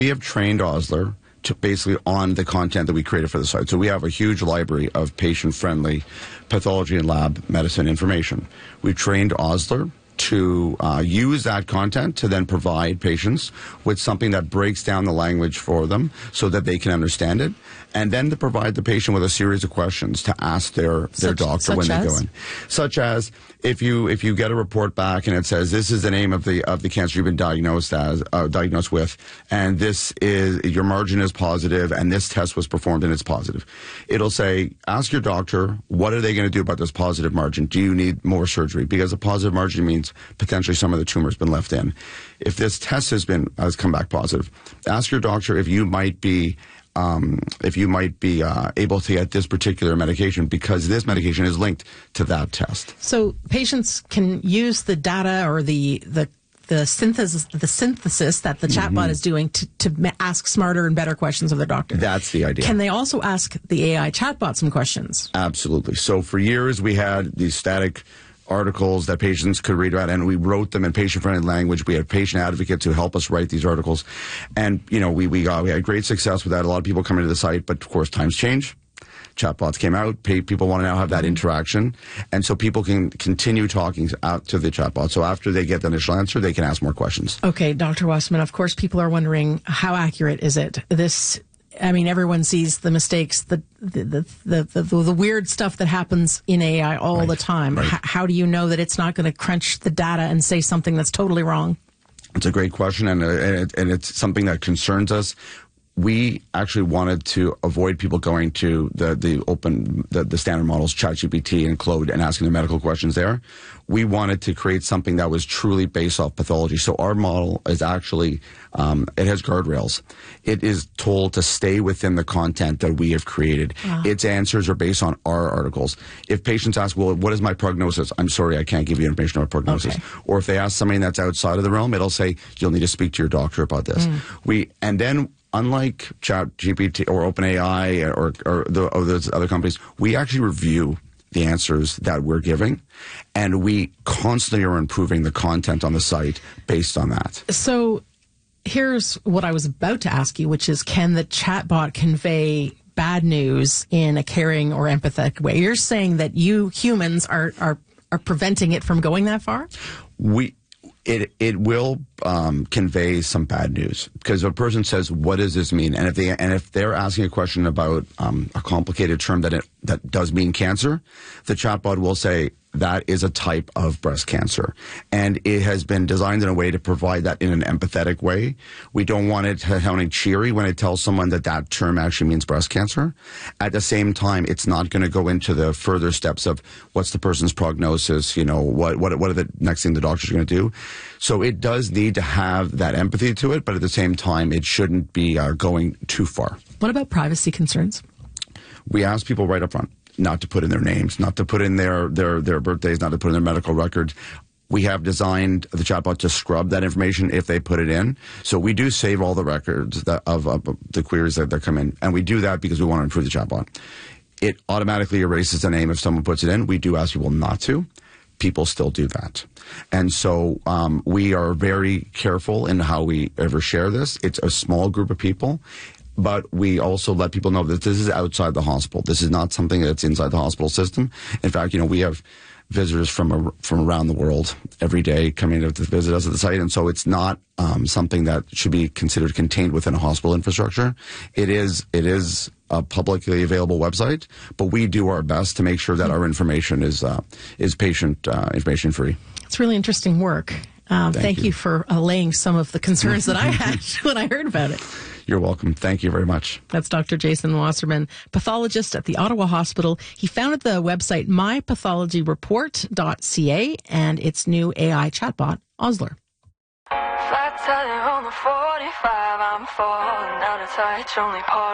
We have trained Osler to basically on the content that we created for the site. So we have a huge library of patient-friendly pathology and lab medicine information. We trained Osler to use that content to then provide patients with something that breaks down the language for them so that they can understand it, and then to provide the patient with a series of questions to ask their doctor when they go in. Such as, if you get a report back and it says this is the name of the cancer you've been diagnosed with, and this is your margin is positive, and this test was performed and it's positive, it'll say, ask your doctor, what are they going to do about this positive margin? Do you need more surgery? Because a positive margin means potentially some of the tumor's been left in. If this test has come back positive, ask your doctor if you might be able to get this particular medication because this medication is linked to that test. So patients can use the data or the synthesis that the chatbot is doing to ask smarter and better questions of their doctor. That's the idea. Can they also ask the AI chatbot some questions? Absolutely. So for years we had these static articles that patients could read about, and we wrote them in patient-friendly language. We had patient advocates who help us write these articles, and we had great success with that. A lot of people come into the site, but of course times change. Chatbots came out. People want to now have that interaction, and so people can continue talking out to the chatbot. So after they get the initial answer, they can ask more questions. Okay, Dr. Wasserman, of course people are wondering, how accurate is it? Everyone sees the mistakes, the weird stuff that happens in AI all the time. Right. How do you know that it's not going to crunch the data and say something that's totally wrong? It's a great question, and it's something that concerns us. We actually wanted to avoid people going to the standard models, ChatGPT and Claude, and asking their medical questions there. We wanted to create something that was truly based off pathology. So our model is actually, it has guardrails. It is told to stay within the content that we have created. Its answers are based on our articles. If patients ask, well, what is my prognosis? I'm sorry, I can't give you information on prognosis. Okay. Or if they ask something that's outside of the realm, it'll say, you'll need to speak to your doctor about this. Unlike ChatGPT or OpenAI or those other companies, we actually review the answers that we're giving, and we constantly are improving the content on the site based on that. So here's what I was about to ask you, which is, can the chatbot convey bad news in a caring or empathetic way? You're saying that you humans are preventing it from going that far? It will convey some bad news, because a person says, what does this mean? And if they're asking a question about a complicated term that does mean cancer, the chatbot will say, that is a type of breast cancer. And it has been designed in a way to provide that in an empathetic way. We don't want it to sound cheery when it tells someone that term actually means breast cancer. At the same time, it's not going to go into the further steps of what's the person's prognosis, what are the next thing the doctor's going to do. So it does need to have that empathy to it, but at the same time, it shouldn't be going too far. What about privacy concerns? We ask people right up front not to put in their names, not to put in their birthdays, not to put in their medical records. We have designed the chatbot to scrub that information if they put it in. So we do save all the records of the queries that come in. And we do that because we want to improve the chatbot. It automatically erases the name if someone puts it in. We do ask people not to. People still do that. And so we are very careful in how we ever share this. It's a small group of people. But we also let people know that this is outside the hospital. This is not something that's inside the hospital system. In fact, we have visitors from around the world every day coming to visit us at the site, and so it's not something that should be considered contained within a hospital infrastructure. It is a publicly available website, but we do our best to make sure that our information is patient information free. It's really interesting work. Thank you for allaying some of the concerns that I had when I heard about it. You're welcome. Thank you very much. That's Dr. Jason Wasserman, pathologist at the Ottawa Hospital. He founded the website mypathologyreport.ca and its new AI chatbot, Osler. Flat tire on the 45, I'm falling out of touch, only part